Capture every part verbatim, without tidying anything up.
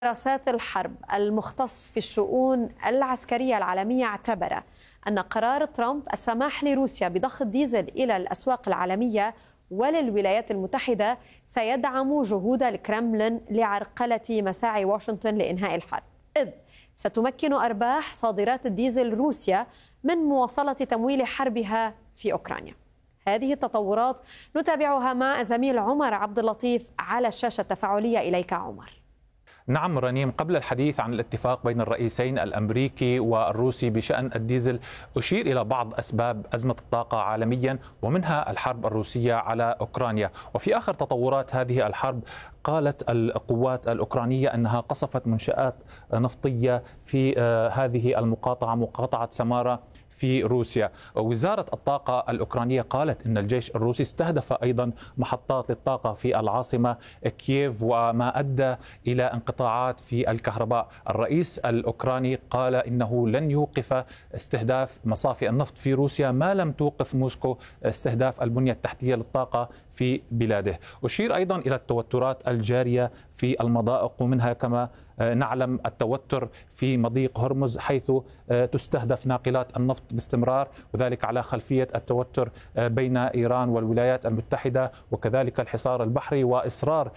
دراسات الحرب المختص في الشؤون العسكرية العالمية اعتبر أن قرار ترامب السماح لروسيا بضخ الديزل إلى الأسواق العالمية وللولايات المتحدة سيدعم جهود الكرملين لعرقلة مساعي واشنطن لإنهاء الحرب، إذ ستمكن أرباح صادرات الديزل روسيا من مواصلة تمويل حربها في أوكرانيا. هذه التطورات نتابعها مع زميل عمر عبد اللطيف على الشاشة التفاعلية. إليك عمر. نعم رنيم، قبل الحديث عن الاتفاق بين الرئيسين الأمريكي والروسي بشأن الديزل أشير إلى بعض أسباب أزمة الطاقة عالميا ومنها الحرب الروسية على أوكرانيا. وفي آخر تطورات هذه الحرب قالت القوات الأوكرانية أنها قصفت منشآت نفطية في هذه المقاطعة، مقاطعة سمارة في روسيا. وزارة الطاقة الأوكرانية قالت أن الجيش الروسي استهدف أيضا محطات للطاقة في العاصمة كييف وما أدى إلى انقطاعات في الكهرباء. الرئيس الأوكراني قال إنه لن يوقف استهداف مصافي النفط في روسيا ما لم توقف موسكو استهداف البنية التحتية للطاقة في بلاده. أشير أيضا إلى التوترات الجارية في المضائق ومنها كما نعلم التوتر في مضيق هرمز حيث تستهدف ناقلات النفط باستمرار، وذلك على خلفية التوتر بين إيران والولايات المتحدة وكذلك الحصار البحري وإصرار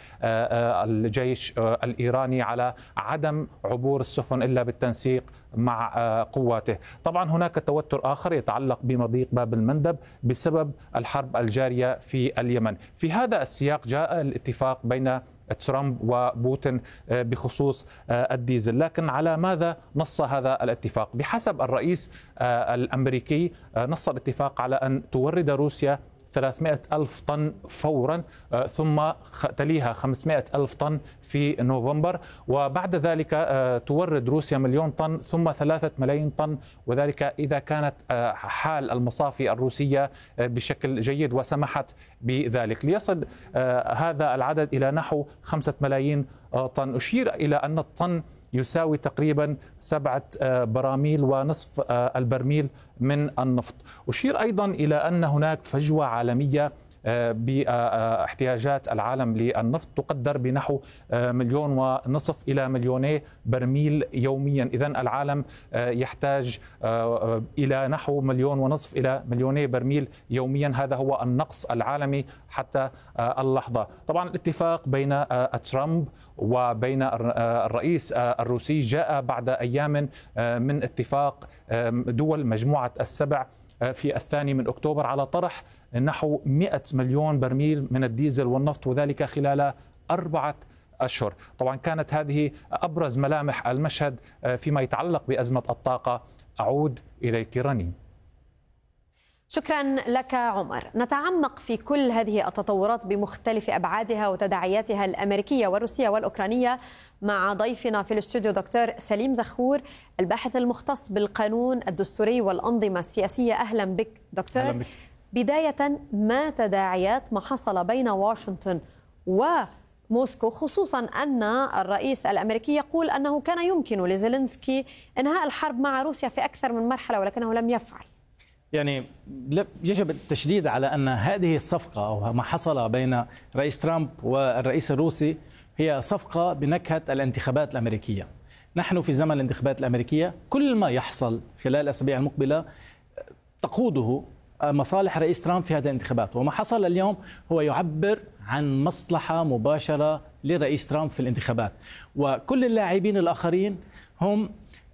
الجيش الإيراني على عدم عبور السفن إلا بالتنسيق مع قواته. طبعا هناك توتر آخر يتعلق بمضيق باب المندب بسبب الحرب الجارية في اليمن. في هذا السياق جاء الاتفاق بين ترامب وبوتين بخصوص الديزل، لكن على ماذا نص هذا الاتفاق؟ بحسب الرئيس الأمريكي نص الاتفاق على أن تورد روسيا ثلاثمائة ألف طن فورا ثم تليها خمسمائة ألف طن في نوفمبر، وبعد ذلك تورد روسيا مليون طن ثم ثلاثة ملايين طن، وذلك إذا كانت حال المصافي الروسية بشكل جيد وسمحت بذلك، ليصل هذا العدد إلى نحو خمسة ملايين طن. أشير إلى أن الطن يساوي تقريبا سبعة براميل ونصف البرميل من النفط. أشير أيضا إلى أن هناك فجوة عالمية باحتياجات العالم للنفط تقدر بنحو مليون ونصف إلى مليوني برميل يوميا. إذن العالم يحتاج إلى نحو مليون ونصف إلى مليوني برميل يوميا، هذا هو النقص العالمي حتى اللحظة. طبعا الاتفاق بين ترامب وبين الرئيس الروسي جاء بعد أيام من اتفاق دول مجموعة السبع في الثاني من أكتوبر على طرح نحو مئة مليون برميل من الديزل والنفط، وذلك خلال أربعة أشهر. طبعا كانت هذه أبرز ملامح المشهد فيما يتعلق بأزمة الطاقة. أعود إليك رنيم. شكرا لك عمر. نتعمق في كل هذه التطورات بمختلف أبعادها وتداعياتها الأمريكية والروسية والأوكرانية مع ضيفنا في الاستوديو دكتور سليم زخور، الباحث المختص بالقانون الدستوري والأنظمة السياسية. أهلا بك دكتور. أهلا بك. بداية، ما تداعيات ما حصل بين واشنطن وموسكو، خصوصا أن الرئيس الأمريكي يقول أنه كان يمكن لزيلينسكي إنهاء الحرب مع روسيا في أكثر من مرحلة ولكنه لم يفعل؟ يعني يجب التشديد على أن هذه الصفقة أو ما حصل بين رئيس ترامب والرئيس الروسي هي صفقة بنكهة الانتخابات الأمريكية. نحن في زمن الانتخابات الأمريكية، كل ما يحصل خلال الأسابيع المقبلة تقوده مصالح رئيس ترامب في هذه الانتخابات، وما حصل اليوم هو يعبر عن مصلحة مباشرة لرئيس ترامب في الانتخابات، وكل اللاعبين الآخرين هم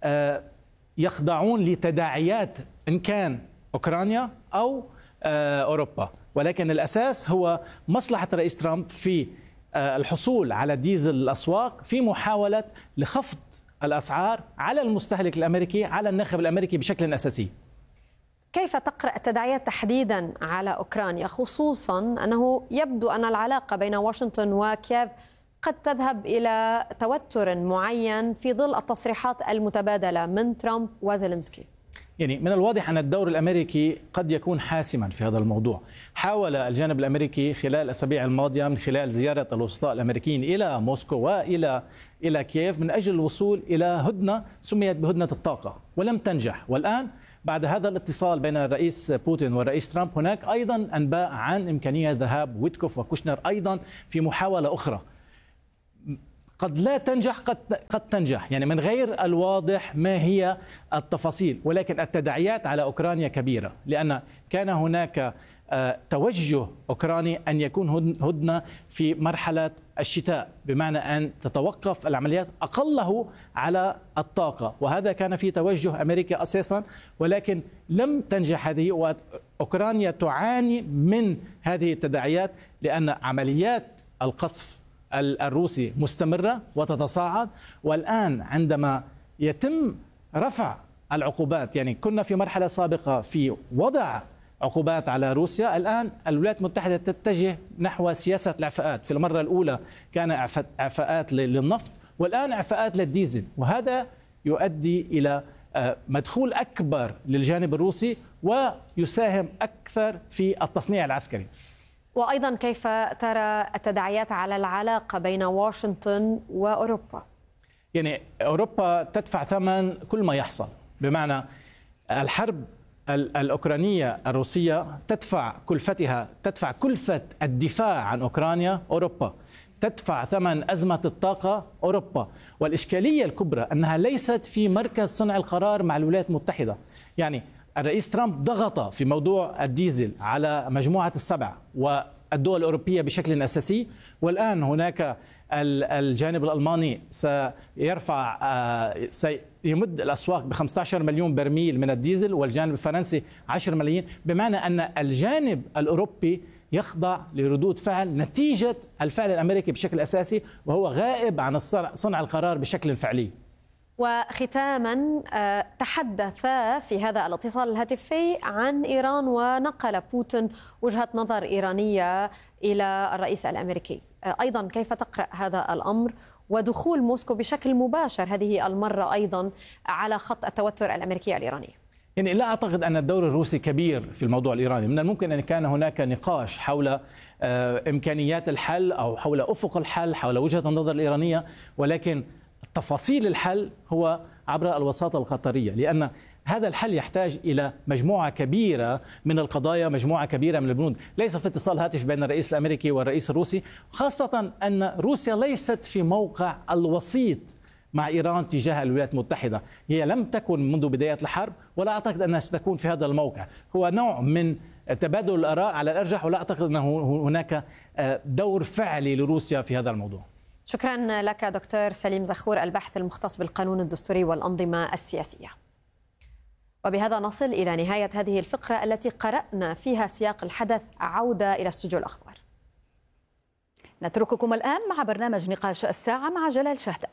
يخضعون لتداعيات إن كان أوكرانيا أو أوروبا، ولكن الأساس هو مصلحة رئيس ترامب في الحصول على ديزل الأسواق في محاولة لخفض الأسعار على المستهلك الأمريكي، على الناخب الأمريكي بشكل أساسي. كيف تقرأ التداعيات تحديدا على أوكرانيا، خصوصا أنه يبدو أن العلاقة بين واشنطن وكييف قد تذهب إلى توتر معين في ظل التصريحات المتبادلة من ترامب وزيلينسكي؟ يعني من الواضح أن الدور الأمريكي قد يكون حاسما في هذا الموضوع. حاول الجانب الأمريكي خلال الأسابيع الماضية من خلال زيارة الوسطاء الأمريكيين إلى موسكو وإلى إلى كييف من أجل الوصول إلى هدنة سميت بهدنة الطاقة ولم تنجح. والآن بعد هذا الاتصال بين الرئيس بوتين والرئيس ترامب هناك أيضا أنباء عن إمكانية ذهاب ويتكوف وكوشنر أيضا في محاولة أخرى. قد لا تنجح، قد قد تنجح، يعني من غير الواضح ما هي التفاصيل، ولكن التداعيات على أوكرانيا كبيرة، لأن كان هناك توجه أوكراني أن يكون هدنة في مرحلة الشتاء، بمعنى أن تتوقف العمليات أقله على الطاقة، وهذا كان في توجه أمريكي أساسا، ولكن لم تنجح هذه، وأوكرانيا تعاني من هذه التداعيات لأن عمليات القصف الروسي مستمرة وتتصاعد. والآن عندما يتم رفع العقوبات، يعني كنا في مرحلة سابقة في وضع عقوبات على روسيا، الآن الولايات المتحدة تتجه نحو سياسة الإعفاءات. في المرة الأولى كان إعفاءات للنفط، والآن إعفاءات للديزل، وهذا يؤدي إلى مدخول أكبر للجانب الروسي ويساهم أكثر في التصنيع العسكري. وأيضا كيف ترى التداعيات على العلاقة بين واشنطن وأوروبا؟ يعني أوروبا تدفع ثمن كل ما يحصل، بمعنى الحرب الأوكرانية الروسية تدفع كلفتها، تدفع كلفة الدفاع عن أوكرانيا أوروبا، تدفع ثمن أزمة الطاقة أوروبا، والإشكالية الكبرى أنها ليست في مركز صنع القرار مع الولايات المتحدة. يعني الرئيس ترامب ضغط في موضوع الديزل على مجموعة السبع والدول الأوروبية بشكل أساسي، والآن هناك الجانب الألماني سيرفع سيمد الأسواق ب خمسة عشر مليون برميل من الديزل، والجانب الفرنسي عشرة ملايين، بمعنى أن الجانب الأوروبي يخضع لردود فعل نتيجة الفعل الأمريكي بشكل أساسي، وهو غائب عن صنع القرار بشكل فعلي. وختاما، تحدث في هذا الاتصال الهاتفي عن إيران، ونقل بوتين وجهة نظر إيرانية إلى الرئيس الأمريكي. أيضا كيف تقرأ هذا الأمر ودخول موسكو بشكل مباشر هذه المرة أيضا على خط التوتر الأمريكي الإيراني؟ يعني لا أعتقد أن الدور الروسي كبير في الموضوع الإيراني. من الممكن أن كان هناك نقاش حول إمكانيات الحل أو حول أفق الحل، حول وجهة النظر الإيرانية، ولكن تفاصيل الحل هو عبر الوساطة القطرية، لأن هذا الحل يحتاج إلى مجموعة كبيرة من القضايا، مجموعة كبيرة من البنود. ليس في اتصال هاتف بين الرئيس الأمريكي والرئيس الروسي، خاصة أن روسيا ليست في موقع الوسيط مع إيران تجاه الولايات المتحدة. هي لم تكن منذ بداية الحرب، ولا أعتقد أنها ستكون في هذا الموقع. هو نوع من تبادل الآراء على الأرجح، ولا أعتقد أنه هناك دور فعلي لروسيا في هذا الموضوع. شكرا لك دكتور سليم زخور، الباحث المختص بالقانون الدستوري والأنظمة السياسية. وبهذا نصل إلى نهاية هذه الفقرة التي قرأنا فيها سياق الحدث. عودة إلى استوديو الأخبار. نترككم الآن مع برنامج نقاش الساعة مع جلال شهداء.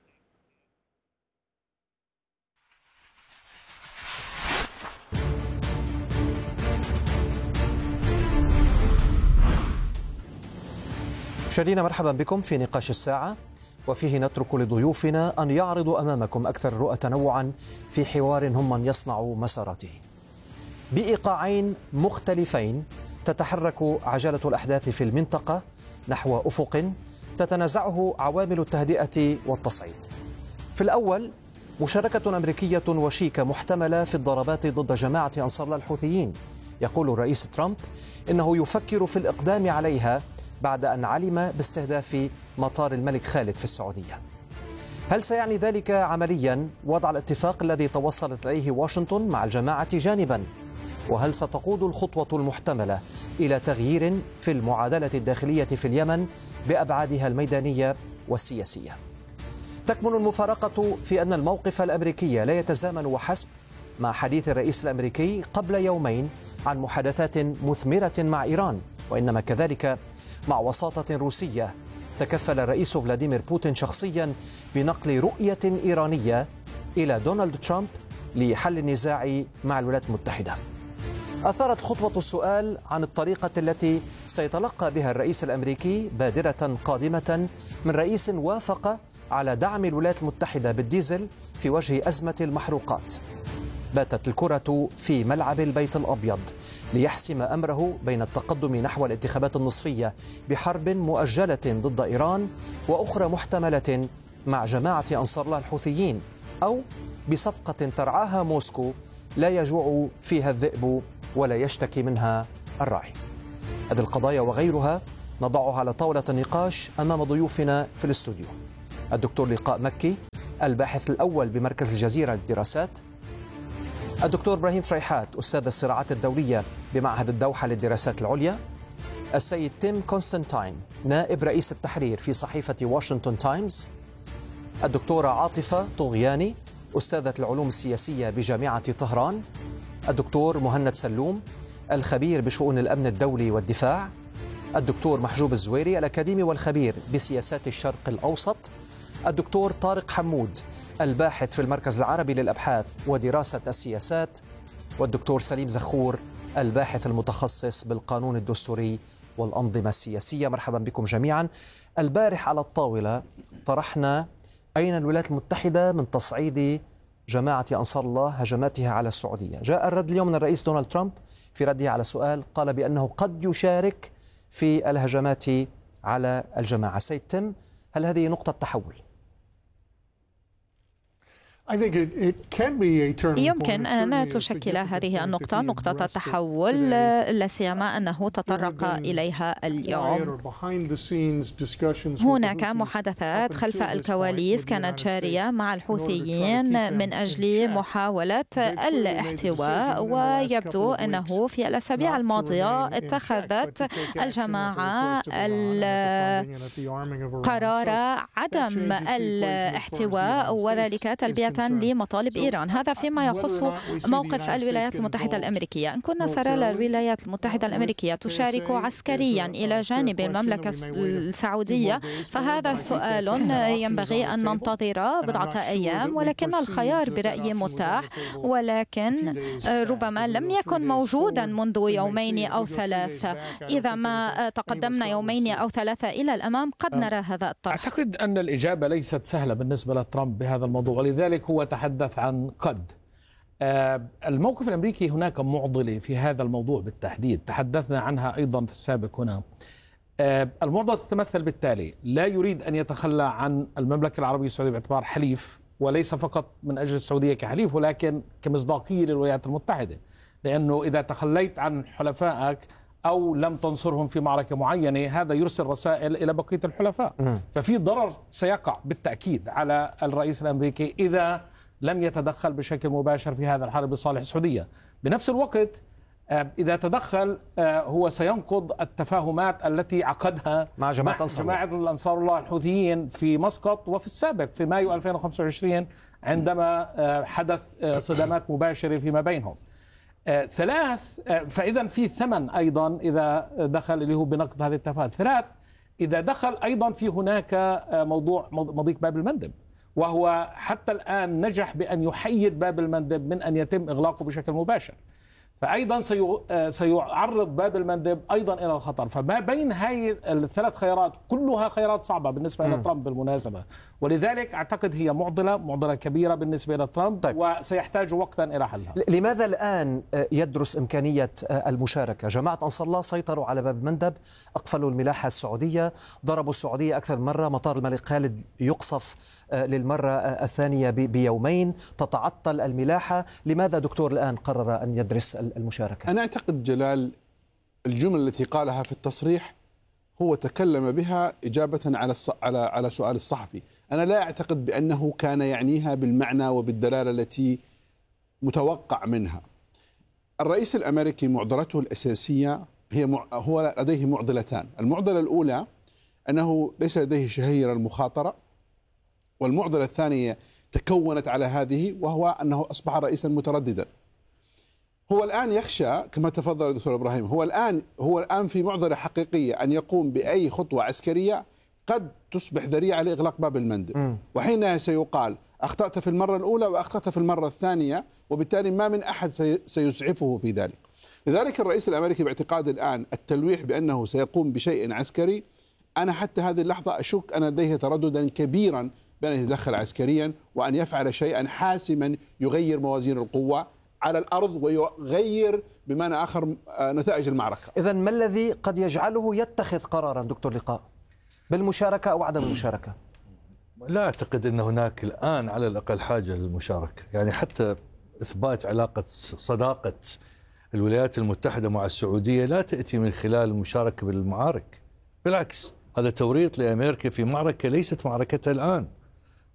مشاهدينا، مرحبا بكم في نقاش الساعة، وفيه نترك لضيوفنا أن يعرضوا أمامكم أكثر الرؤى تنوعا في حوار هم من يصنعوا مساراته. بإيقاعين مختلفين تتحرك عجلة الأحداث في المنطقة نحو أفق تتنازعه عوامل التهدئة والتصعيد. في الأول مشاركة أمريكية وشيكة محتملة في الضربات ضد جماعة أنصار الله الحوثيين. يقول الرئيس ترامب إنه يفكر في الإقدام عليها بعد أن علم باستهداف مطار الملك خالد في السعودية. هل سيعني ذلك عمليا وضع الاتفاق الذي توصلت إليه واشنطن مع الجماعة جانبا؟ وهل ستقود الخطوة المحتملة إلى تغيير في المعادلة الداخلية في اليمن بأبعادها الميدانية والسياسية؟ تكمن المفارقة في أن الموقف الأمريكي لا يتزامن وحسب مع حديث الرئيس الأمريكي قبل يومين عن محادثات مثمرة مع إيران، وإنما كذلك مع وساطة روسية تكفل الرئيس فلاديمير بوتين شخصيا بنقل رؤية إيرانية إلى دونالد ترامب لحل النزاع مع الولايات المتحدة. أثارت خطوة السؤال عن الطريقة التي سيتلقى بها الرئيس الأمريكي بادرة قادمة من رئيس وافق على دعم الولايات المتحدة بالديزل في وجه أزمة المحروقات. باتت الكرة في ملعب البيت الأبيض ليحسم أمره بين التقدم نحو الانتخابات النصفية بحرب مؤجلة ضد إيران وأخرى محتملة مع جماعة أنصار الله الحوثيين، أو بصفقة ترعاها موسكو لا يجوع فيها الذئب ولا يشتكي منها الراعي. هذه القضايا وغيرها نضعها على طاولة النقاش أمام ضيوفنا في الاستوديو. الدكتور لقاء مكي الباحث الأول بمركز الجزيرة للدراسات، الدكتور إبراهيم فريحات أستاذ الصراعات الدولية بمعهد الدوحة للدراسات العليا، السيد تيم كونستانتاين نائب رئيس التحرير في صحيفة واشنطن تايمز، الدكتورة عاطفة طغياني أستاذة العلوم السياسية بجامعة طهران، الدكتور مهند سلوم الخبير بشؤون الأمن الدولي والدفاع، الدكتور محجوب الزويري الأكاديمي والخبير بسياسات الشرق الأوسط، الدكتور طارق حمود الباحث في المركز العربي للأبحاث ودراسة السياسات، والدكتور سليم زخور الباحث المتخصص بالقانون الدستوري والأنظمة السياسية. مرحبا بكم جميعا. البارح على الطاولة طرحنا أين الولايات المتحدة من تصعيد جماعة أنصار الله هجماتها على السعودية. جاء الرد اليوم من الرئيس دونالد ترامب في رده على سؤال قال بأنه قد يشارك في الهجمات على الجماعة. سيد تيم، هل هذه نقطة تحول؟ يمكن أن تشكل هذه النقطة نقطة تحول، لا سيما أنه تطرق إليها اليوم. هناك محادثات خلف الكواليس كانت جارية مع الحوثيين من أجل محاولة الاحتواء، ويبدو أنه في الأسابيع الماضية اتخذت الجماعة قرار عدم الاحتواء وذلك تلبية لمطالب إيران. هذا فيما يخص موقف الولايات المتحدة الأمريكية. إن كنا سنرى الولايات المتحدة الأمريكية تشارك عسكريا إلى جانب المملكة السعودية، فهذا سؤال ينبغي أن ننتظر بضعة أيام، ولكن الخيار برأيي متاح، ولكن ربما لم يكن موجودا منذ يومين أو ثلاثة. إذا ما تقدمنا يومين أو ثلاثة إلى الأمام قد نرى هذا الطرح. أعتقد أن الإجابة ليست سهلة بالنسبة لترامب بهذا الموضوع، ولذلك هو تحدث عن قد. الموقف الأمريكي هناك معضلة في هذا الموضوع بالتحديد، تحدثنا عنها أيضا في السابق هنا. المعضلة تتمثل بالتالي: لا يريد أن يتخلى عن المملكة العربية السعودية باعتبار حليف، وليس فقط من أجل السعودية كحليف ولكن كمصداقية للولايات المتحدة، لأنه إذا تخليت عن حلفائك أو لم تنصرهم في معركة معينة هذا يرسل رسائل إلى بقية الحلفاء. ففي ضرر سيقع بالتأكيد على الرئيس الأمريكي إذا لم يتدخل بشكل مباشر في هذا الحرب لصالح السعودية. بنفس الوقت إذا تدخل هو سينقض التفاهمات التي عقدها مع جماعة أنصار الله. جماعة الأنصار الله الحوثيين في مسقط وفي السابق في مايو ألفين وخمسة وعشرين عندما حدث صدامات مباشرة فيما بينهم. آه، ثلاث آه، فإذا في ثمن أيضا إذا دخل اللي هو بنقد هذه التفاهمات. ثلاث، إذا دخل أيضا في هناك آه، موضوع مضيق باب المندب، وهو حتى الآن نجح بأن يحيد باب المندب من أن يتم إغلاقه بشكل مباشر، فأيضا سيعرض باب المندب أيضا إلى الخطر. فما بين هاي الثلاث خيارات كلها خيارات صعبة بالنسبة إلى ترامب بالمناسبة، ولذلك أعتقد هي معضلة معضلة كبيرة بالنسبة إلى ترامب. طيب. وسيحتاج وقتا إلى حلها. لماذا الآن يدرس إمكانية المشاركة؟ جماعة أنصار الله سيطروا على باب المندب، أقفلوا الملاحة السعودية، ضربوا السعودية أكثر من مرة، مطار الملك خالد يقصف للمرة الثانية بيومين، تتعطل الملاحة. لماذا دكتور الآن قرر أن يدرس المشاركة؟ أنا أعتقد جلال الجمل التي قالها في التصريح هو تكلم بها إجابة على على على سؤال الصحفي. أنا لا أعتقد بأنه كان يعنيها بالمعنى وبالدلالة التي متوقع منها. الرئيس الأمريكي معضلته الأساسية هي مع... هو لديه معضلتان. المعضلة الأولى أنه ليس لديه شهية المخاطرة، والمعضلة الثانية تكونت على هذه وهو أنه أصبح رئيسا مترددا. هو الآن يخشى كما تفضل الدكتور إبراهيم، هو الآن هو الآن في معضلة حقيقية أن يقوم بأي خطوة عسكرية قد تصبح ذريعة لإغلاق باب المندب، وحينها سيقال أخطأت في المرة الأولى وأخطأت في المرة الثانية، وبالتالي ما من أحد سيسعفه في ذلك. لذلك الرئيس الأمريكي باعتقاد الآن التلويح بأنه سيقوم بشيء عسكري، أنا حتى هذه اللحظة أشك أن لديه ترددا كبيرا بأن يتدخل عسكريا وأن يفعل شيئا حاسما يغير موازين القوة على الأرض ويغير بمعنى آخر نتائج المعركة. إذن ما الذي قد يجعله يتخذ قرارا دكتور لقاء بالمشاركة أو عدم المشاركة؟ لا أعتقد أن هناك الآن على الأقل حاجة للمشاركة، يعني حتى إثبات علاقة صداقة الولايات المتحدة مع السعودية لا تأتي من خلال المشاركة بالمعارك، بالعكس هذا توريط لأمريكا في معركة ليست معركتها الآن،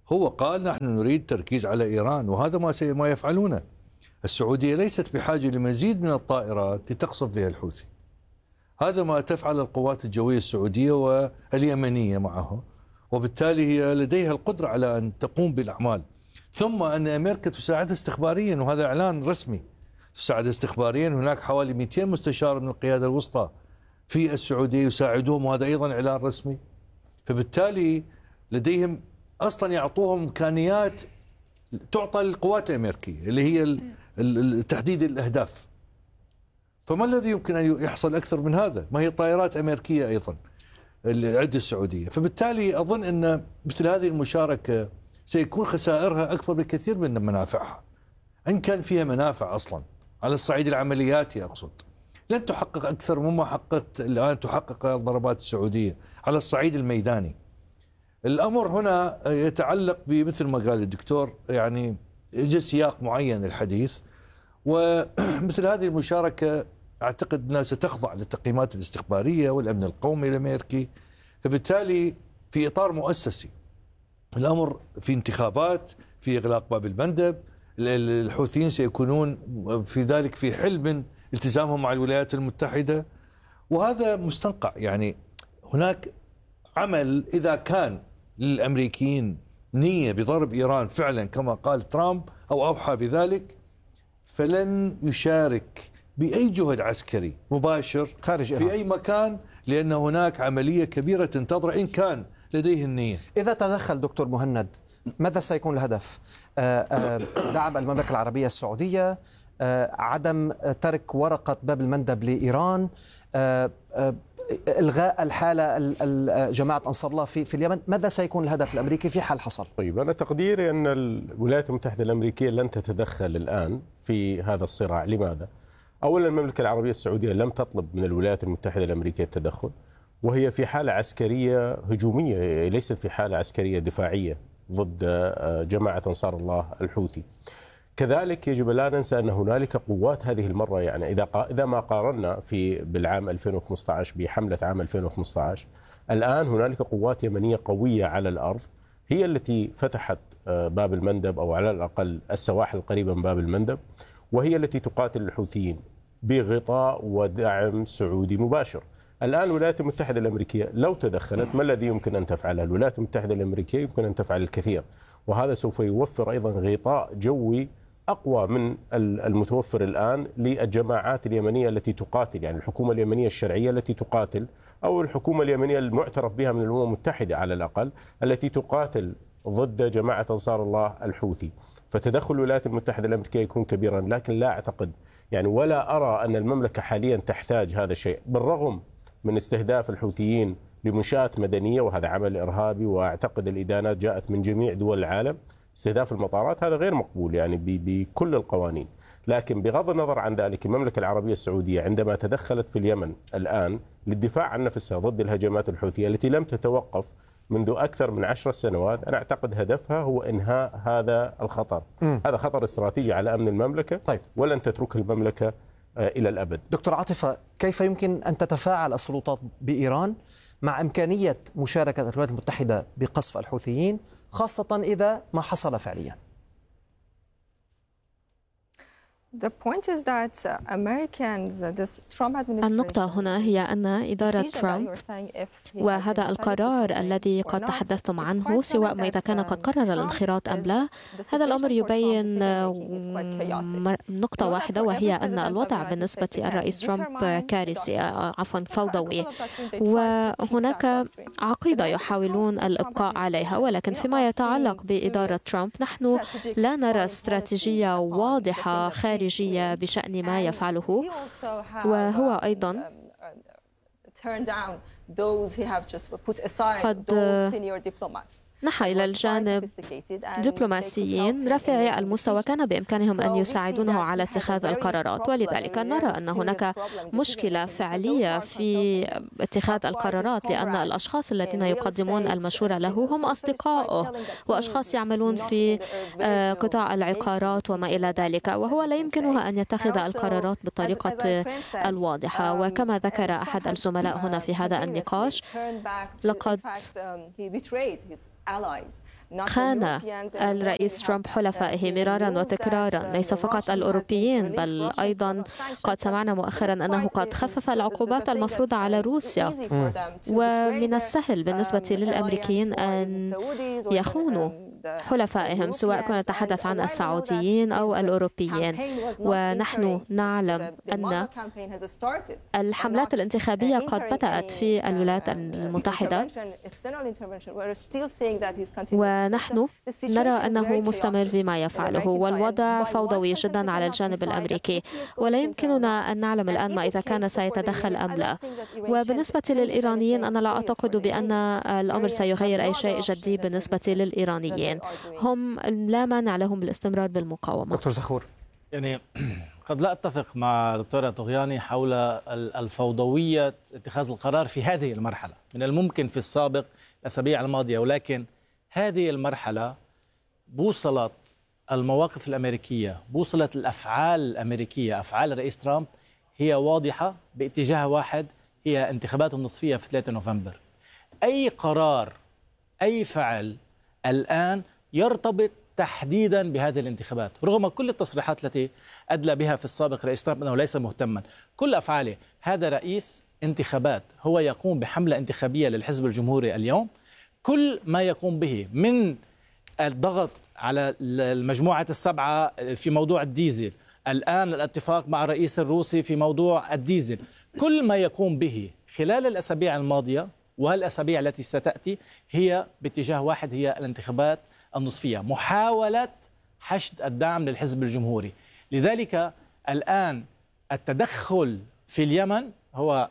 هو قال نحن نريد تركيز على إيران، وهذا ما ما يفعلونه. السعودية ليست بحاجة لمزيد من الطائرات لتقصف بها الحوثي. هذا ما تفعل القوات الجوية السعودية واليمنية معه، وبالتالي هي لديها القدرة على أن تقوم بالأعمال. ثم أن أمريكا تساعد استخباريا، وهذا إعلان رسمي، تساعد استخباريا. هناك حوالي مئتين مستشار من القيادة الوسطى في السعودية يساعدهم، وهذا أيضا إعلان رسمي. فبالتالي لديهم أصلا يعطوهم إمكانيات تعطى للقوات الأمريكية اللي هي تحديد الأهداف. فما الذي يمكن أن يحصل أكثر من هذا؟ ما هي طائرات أمريكية أيضا عند السعودية. فبالتالي أظن أن مثل هذه المشاركة سيكون خسائرها أكبر بكثير من منافعها، إن كان فيها منافع أصلا على الصعيد العملياتي. أقصد لن تحقق أكثر مما حققت الآن تحقق الضربات السعودية على الصعيد الميداني. الأمر هنا يتعلق بمثل ما قال الدكتور، يعني يجي سياق معين الحديث، ومثل هذه المشاركة أعتقد أنها ستخضع للتقييمات الاستخبارية والأمن القومي الأمريكي. فبالتالي في إطار مؤسسي، الأمر في انتخابات، في إغلاق باب المندب، الحوثيين سيكونون في ذلك في حل من التزامهم مع الولايات المتحدة، وهذا مستنقع. يعني هناك عمل، إذا كان للأمريكيين نية بضرب إيران فعلا كما قال ترامب أو أوحى بذلك، فلن يشارك بأي جهد عسكري مباشر خارج في أي مكان، لأن هناك عملية كبيرة تنتظر إن كان لديه النية. إذا تدخل دكتور مهند، ماذا سيكون الهدف؟ دعم المملكة العربية السعودية، عدم ترك ورقة باب المندب لإيران، إلغاء الحالة جماعة أنصار الله في في اليمن. ماذا سيكون الهدف الأمريكي في حال حصل؟ طيب، أنا تقديري أن الولايات المتحدة الأمريكية لن تتدخل الآن في هذا الصراع. لماذا؟ أولا، المملكة العربية السعودية لم تطلب من الولايات المتحدة الأمريكية التدخل، وهي في حالة عسكرية هجومية، ليست في حالة عسكرية دفاعية ضد جماعة أنصار الله الحوثي. كذلك يجب لا ننسى أن هنالك قوات هذه المرة، يعني إذا إذا ما قارنا في بالعام ألفين وخمسة عشر بحملة عام ألفين وخمسة عشر، الآن هنالك قوات يمنية قوية على الأرض هي التي فتحت باب المندب، أو على الأقل السواحل القريبة من باب المندب، وهي التي تقاتل الحوثيين بغطاء ودعم سعودي مباشر. الآن الولايات المتحدة الأمريكية لو تدخلت، ما الذي يمكن أن تفعله؟ الولايات المتحدة الأمريكية يمكن أن تفعل الكثير، وهذا سوف يوفر أيضا غطاء جوي أقوى من المتوفر الآن للجماعات اليمنية التي تقاتل، يعني الحكومة اليمنية الشرعية التي تقاتل، أو الحكومة اليمنية المعترف بها من الأمم المتحدة على الأقل التي تقاتل ضد جماعة أنصار الله الحوثي. فتدخل الولايات المتحدة الأمريكية يكون كبيرا، لكن لا أعتقد يعني ولا أرى أن المملكة حاليا تحتاج هذا الشيء، بالرغم من استهداف الحوثيين لمنشآت مدنية، وهذا عمل إرهابي، وأعتقد الإدانات جاءت من جميع دول العالم. استهداف المطارات هذا غير مقبول يعني بكل القوانين. لكن بغض النظر عن ذلك، المملكة العربية السعودية عندما تدخلت في اليمن الآن للدفاع عن نفسها ضد الهجمات الحوثية التي لم تتوقف منذ أكثر من عشر سنوات، أنا أعتقد هدفها هو إنهاء هذا الخطر. م. هذا خطر استراتيجي على أمن المملكة. طيب. ولن تتركه المملكة إلى الأبد. دكتور عاطفة، كيف يمكن أن تتفاعل السلطات بإيران مع إمكانية مشاركة الولايات المتحدة بقصف الحوثيين، خاصة إذا ما حصل فعليا؟ النقطة هنا هي أن إدارة ترامب وهذا القرار الذي قد تحدثتم عنه، سواء ما إذا كان قد قرر الانخراط أم لا، هذا الأمر يبين نقطة واحدة، وهي أن الوضع بالنسبة للرئيس ترامب كارثي، عفوا فوضوي، وهناك عقيدة يحاولون الإبقاء عليها. ولكن فيما يتعلق بإدارة ترامب، نحن لا نرى استراتيجية واضحة خارجية بشأن ما يفعله، وهو أيضا قد نحى إلى الجانب دبلوماسيين رفيعي المستوى كان بإمكانهم أن يساعدونه على اتخاذ القرارات، ولذلك نرى أن هناك مشكلة فعلية في اتخاذ القرارات، لأن الأشخاص الذين يقدمون المشورة له هم أصدقائه وأشخاص يعملون في قطاع العقارات وما إلى ذلك، وهو لا يمكنه أن يتخذ القرارات بالطريقة الواضحة. وكما ذكر أحد الزملاء هنا في هذا النقاش. لقد خان الرئيس ترامب حلفائه مرارا وتكرارا، ليس فقط الأوروبيين بل أيضا قد سمعنا مؤخرا أنه قد خفف العقوبات المفروضة على روسيا. ومن السهل بالنسبة للأمريكيين أن يخونوا حلفائهم سواء كنا نتحدث عن السعوديين أو الأوروبيين. ونحن نعلم أن الحملات الانتخابية قد بدأت في الولايات المتحدة، ونحن نرى أنه مستمر فيما يفعله، والوضع فوضوي جدا على الجانب الأمريكي، ولا يمكننا أن نعلم الآن ما إذا كان سيتدخل أم لا. وبالنسبة للإيرانيين أنا لا أعتقد بأن الأمر سيغير أي شيء جدي بالنسبة للإيرانيين، هم لا مانع لهم بالاستمرار بالمقاومة. دكتور زخور، يعني قد لا أتفق مع دكتورة طغياني حول الفوضوية اتخاذ القرار في هذه المرحلة. من الممكن في السابق الأسابيع الماضية، ولكن هذه المرحلة بوصلت المواقف الأمريكية، بوصلت الأفعال الأمريكية، أفعال الرئيس ترامب هي واضحة باتجاه واحد، هي انتخابات النصفية في ثلاثة نوفمبر. أي قرار، أي فعل الآن يرتبط تحديدا بهذه الانتخابات، رغم كل التصريحات التي أدلى بها في السابق رئيس ترامب أنه ليس مهتما. كل أفعاله، هذا رئيس انتخابات، هو يقوم بحملة انتخابية للحزب الجمهوري اليوم. كل ما يقوم به من الضغط على المجموعة السبعة في موضوع الديزل، الآن الاتفاق مع الرئيس الروسي في موضوع الديزل، كل ما يقوم به خلال الأسابيع الماضية والأسابيع التي ستأتي هي باتجاه واحد، هي الانتخابات النصفية، محاولة حشد الدعم للحزب الجمهوري. لذلك الآن التدخل في اليمن هو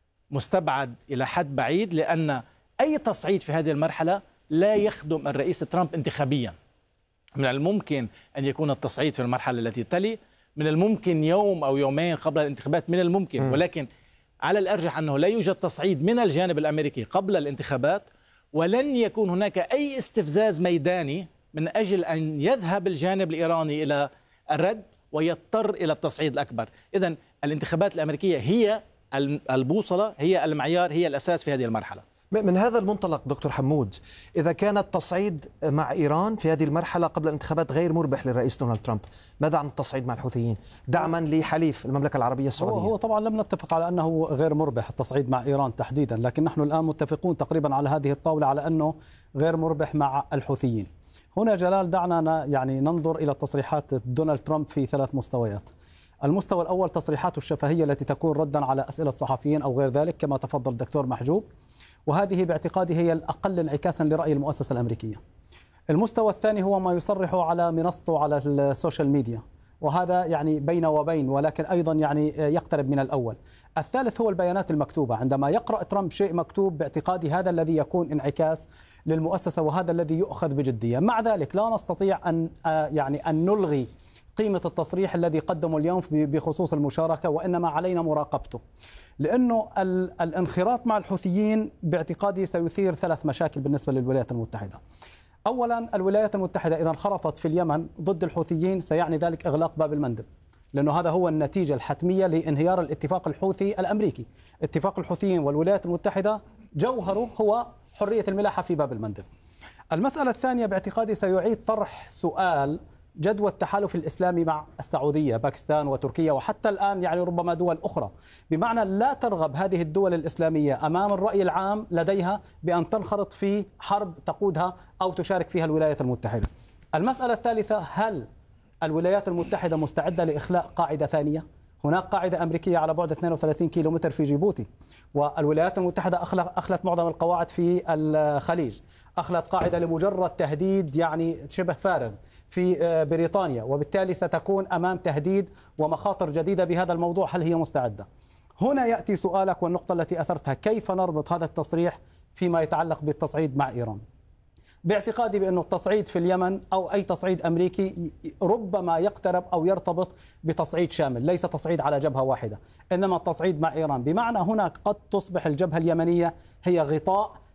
مستبعد إلى حد بعيد، لأن أي تصعيد في هذه المرحلة لا يخدم الرئيس ترامب انتخابيا. من الممكن أن يكون التصعيد في المرحلة التي تلي، من الممكن يوم أو يومين قبل الانتخابات، من الممكن، ولكن على الأرجح أنه لا يوجد تصعيد من الجانب الأمريكي قبل الانتخابات، ولن يكون هناك أي استفزاز ميداني من أجل أن يذهب الجانب الإيراني إلى الرد ويضطر إلى التصعيد الأكبر. إذن الانتخابات الأمريكية هي البوصلة، هي المعيار، هي الأساس في هذه المرحلة. من هذا المنطلق دكتور حمود، إذا كان التصعيد مع إيران في هذه المرحلة قبل الانتخابات غير مربح للرئيس دونالد ترامب، ماذا عن التصعيد مع الحوثيين دعما لحليف المملكة العربية السعودية؟ هو, هو طبعا لم نتفق على أنه غير مربح التصعيد مع إيران تحديدا، لكن نحن الآن متفقون تقريبا على هذه الطاولة على أنه غير مربح مع الحوثيين. هنا جلال دعنا يعني ننظر إلى تصريحات دونالد ترامب في ثلاث مستويات. المستوى الأول تصريحاته الشفهية التي تكون ردا على أسئلة صحفيين أو غير ذلك كما تفضل الدكتور محجوب، وهذه باعتقادي هي الأقل انعكاسا لرأي المؤسسة الأمريكية. المستوى الثاني هو ما يصرح على منصته على السوشيال ميديا، وهذا يعني بين وبين، ولكن أيضا يعني يقترب من الأول. الثالث هو البيانات المكتوبة، عندما يقرأ ترامب شيء مكتوب باعتقادي هذا الذي يكون انعكاس للمؤسسة، وهذا الذي يؤخذ بجدية. مع ذلك لا نستطيع أن يعني أن نلغي قيمة التصريح الذي قدمه اليوم بخصوص المشاركة، وإنما علينا مراقبته، لأنه الانخراط مع الحوثيين باعتقادي سيثير ثلاث مشاكل بالنسبة للولايات المتحدة. أولا، الولايات المتحدة إذا انخرطت في اليمن ضد الحوثيين سيعني ذلك إغلاق باب المندب، لأنه هذا هو النتيجة الحتمية لانهيار الاتفاق الحوثي الأمريكي. اتفاق الحوثيين والولايات المتحدة جوهره هو حرية الملاحة في باب المندب. المسألة الثانية باعتقادي سيعيد طرح سؤال جدوى التحالف الإسلامي مع السعودية، باكستان وتركيا، وحتى الآن يعني ربما دول أخرى، بمعنى لا ترغب هذه الدول الإسلامية أمام الرأي العام لديها بأن تنخرط في حرب تقودها أو تشارك فيها الولايات المتحدة. المسألة الثالثة، هل الولايات المتحدة مستعدة لإخلاء قاعدة ثانية؟ هناك قاعدة أمريكية على بعد اثنين وثلاثين كيلومتر في جيبوتي، والولايات المتحدة أخلت معظم القواعد في الخليج، أخلت قاعدة لمجرد تهديد يعني شبه فارغ في بريطانيا، وبالتالي ستكون أمام تهديد ومخاطر جديدة بهذا الموضوع. هل هي مستعدة؟ هنا يأتي سؤالك والنقطة التي أثرتها، كيف نربط هذا التصريح فيما يتعلق بالتصعيد مع إيران؟ باعتقادي بأنه التصعيد في اليمن أو أي تصعيد أمريكي ربما يقترب أو يرتبط بتصعيد شامل، ليس تصعيد على جبهة واحدة، إنما التصعيد مع إيران، بمعنى هنا قد تصبح الجبهة اليمنية هي غطاء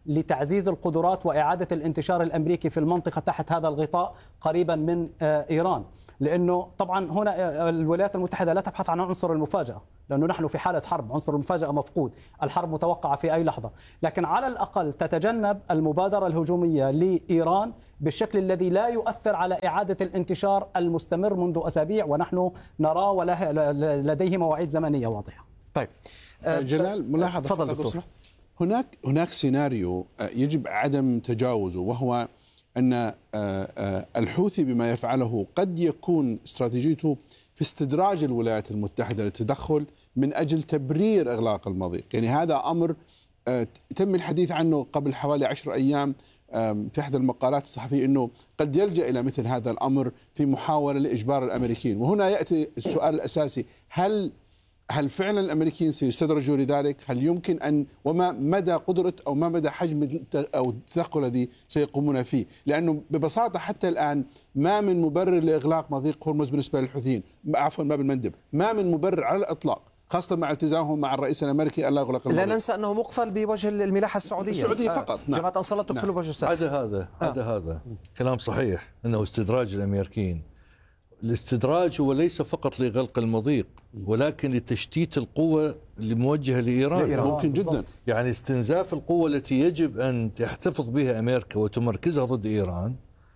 لتعزيز القدرات وإعادة الانتشار الأمريكي في المنطقة تحت هذا الغطاء قريبا من إيران. لأنه طبعا هنا الولايات المتحدة لا تبحث عن عنصر المفاجأة، لأنه نحن في حالة حرب، عنصر المفاجأة مفقود، الحرب متوقعة في أي لحظة، لكن على الأقل تتجنب المبادرة الهجومية لإيران بالشكل الذي لا يؤثر على إعادة الانتشار المستمر منذ أسابيع ونحن نرى ولديه مواعيد زمنية واضحة. طيب جلال، ملاحظة تفضل دكتور. هناك هناك سيناريو يجب عدم تجاوزه، وهو أن الحوثي بما يفعله قد يكون استراتيجيته في استدراج الولايات المتحدة للتدخل من أجل تبرير إغلاق المضيق. يعني هذا أمر تم الحديث عنه قبل حوالي عشر أيام في إحدى المقالات الصحفية، أنه قد يلجأ إلى مثل هذا الأمر في محاولة لإجبار الأمريكيين. وهنا يأتي السؤال الأساسي، هل هل فعلا الامريكيين سيستدرجوا لذلك؟ هل يمكن ان وما مدى قدره او ما مدى حجم او التدخل الذي سيقومون فيه؟ لانه ببساطه حتى الان ما من مبرر لاغلاق مضيق هرمز بالنسبه للحوثيين، عفوا باب المندب، ما من مبرر على الاطلاق، خاصه مع التزامهم مع الرئيس الامريكي الا يغلق المضيق. لا ننسى انه مقفل بوجه الملاحه السعوديه السعوديه آه. فقط. نعم. جماعه انصار الله تقفل نعم. بوجه السعوديه. هذا هذا آه. هذا هذا كلام صحيح انه استدراج الامريكيين. الاستدراج هو ليس فقط لغلق المضيق ولكن لتشتيت القوة الموجهة لإيران. لإيران. ممكن جدا. يعني استنزاف القوة التي يجب أن تحتفظ بها أمريكا وتمركزها ضد إيران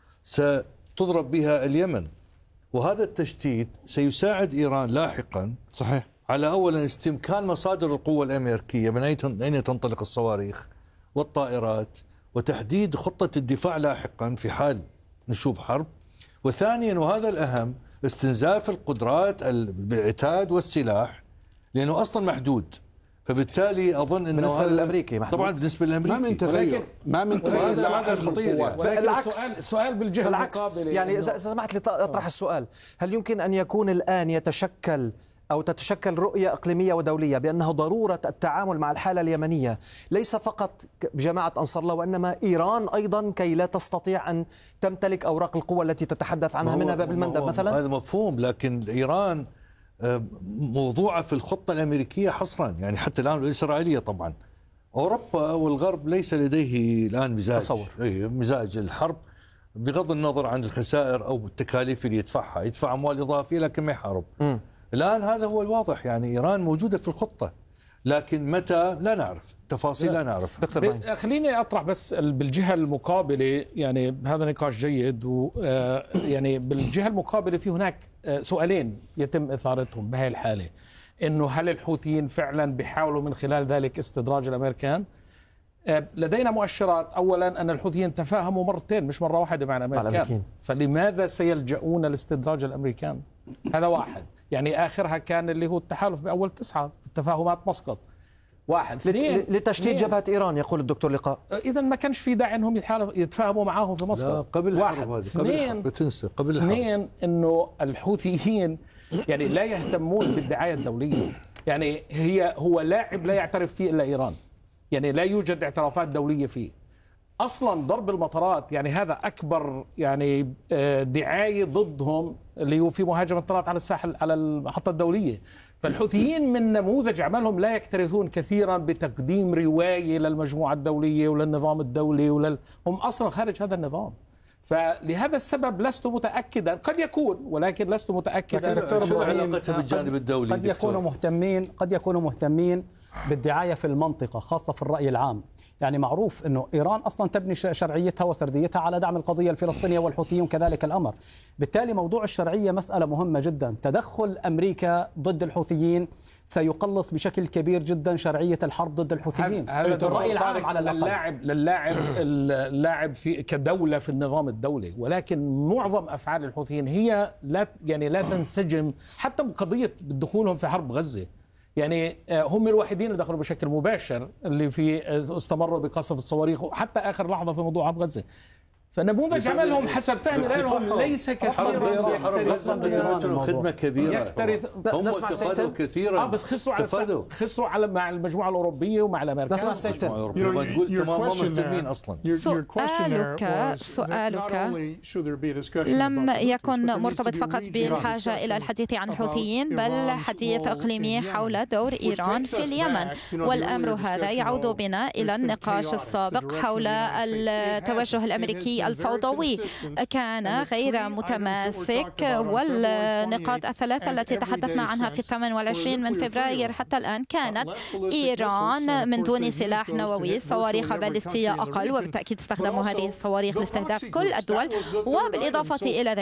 ستضرب بها اليمن، وهذا التشتيت سيساعد إيران لاحقا صحيح على أولا استمكان مصادر القوة الأمريكية من أين تنطلق الصواريخ والطائرات، وتحديد خطة الدفاع لاحقا في حال نشوب حرب، وثانيا وهذا الأهم استنزاف القدرات بالعتاد والسلاح لأنه أصلا محدود. فبالتالي أظن أنه بالنسبة للأمريكي محدود. طبعا بالنسبة للأمريكي ما من تغير ما من تغير هذا الخطير. يعني. بالعكس السؤال بالجهة بالعكس المقابلة يعني إذا سمحت لي أطرح السؤال، هل يمكن أن يكون الآن يتشكل أو تتشكل رؤية إقليمية ودولية بأنه ضرورة التعامل مع الحالة اليمنية ليس فقط بجماعة أنصار الله وإنما إيران أيضا كي لا تستطيع أن تمتلك أوراق القوة التي تتحدث عنها منها باب المندب مثلا؟ هذا مفهوم، لكن إيران موضوعة في الخطة الأمريكية حصرا، يعني حتى الآن الإسرائيلية طبعا. أوروبا والغرب ليس لديه الآن مزاج تصور. أي مزاج الحرب بغض النظر عن الخسائر أو التكاليف اللي يدفعها، يدفع أموال إضافية لكن ما يحارب. م. الآن هذا هو الواضح، يعني إيران موجودة في الخطة لكن متى لا نعرف، تفاصيل لا, لا نعرف. خليني أطرح بس بالجهة المقابلة، يعني هذا نقاش جيد، ويعني بالجهة المقابلة في هناك سؤالين يتم إثارتهم بهذه الحالة، إنه هل الحوثيين فعلا بيحاولوا من خلال ذلك استدراج الأمريكان؟ لدينا مؤشرات أولا أن الحوثيين تفاهموا مرتين مش مرة واحدة مع الأمريكان، فلماذا سيلجؤون لاستدراج الأمريكان؟ هذا واحد. يعني آخرها كان اللي هو التحالف بأول تسعة في التفاهمات مسقط. واحد. اثنين لتشتيت جبهة إيران يقول الدكتور لقاء. إذا ما كانش في داعي أنهم يتفاهموا معاهم في مسقط. لا قبل الحرب هذه. قبل الحرب بتنسى قبل الحرب. اثنين إنه الحوثيين يعني لا يهتمون بالدعاية الدولية. يعني هي هو لاعب لا يعترف فيه إلا إيران. يعني لا يوجد اعترافات دولية فيه. أصلا ضرب المطارات يعني هذا أكبر يعني دعاية ضدهم، اللي هو في مهاجمة طلعت على الساحل على المحطة الدولية. فالحوثيين من نموذج عملهم لا يكترثون كثيرا بتقديم رواية للمجموعة الدولية وللنظام الدولي ولل... هم أصلا خارج هذا النظام. فلهذا السبب لست متأكدا، قد يكون ولكن لست متأكدا. دكتور علاقتها بالجانب الدولي؟ قد يكونوا مهتمين قد يكونوا مهتمين بالدعاية في المنطقة خاصة في الرأي العام. يعني معروف أنه إيران أصلا تبني شرعيتها وسرديتها على دعم القضية الفلسطينية والحوثيين كذلك الأمر. بالتالي موضوع الشرعية مسألة مهمة جدا. تدخل أمريكا ضد الحوثيين سيقلص بشكل كبير جدا شرعية الحرب ضد الحوثيين. هذا الرأي العام على الأقل. للاعب للاعب اللاعب في كدولة في النظام الدولي، ولكن معظم أفعال الحوثيين هي لا يعني لا تنسجم حتى بقضية دخولهم في حرب غزة. يعني هم الوحيدين اللي دخلوا بشكل مباشر اللي في استمروا بقصف الصواريخ حتى آخر لحظة في موضوع حرب غزة. فنموذج عملهم حسب فهم لهم ليس كثيرا. حرب غزة قدمت لهم خدمة كبيرة. هم استفادوا كثيرا. اه بس خسروا على خسروا على مع المجموعة الأوروبية ومع الأمريكان. نسمع سيتم. ما تقول تمام ما مهتمين أصلا. سؤالك سؤالك لم يكن مرتبط فقط بالحاجة إلى الحديث عن الحوثيين، بل حديث إقليمي حول دور إيران في اليمن. والأمر هذا يعود بنا إلى النقاش السابق حول التوجه الأمريكي الفوضوي، كان غير متماسك، والنقاط الثلاثة التي تحدثنا عنها في الثامن والعشرين من فبراير حتى الآن كانت إيران من دون سلاح نووي، صواريخ باليستية أقل، وبالتأكيد استخدموا هذه الصواريخ لاستهداف كل الدول، وبالإضافة إلى ذلك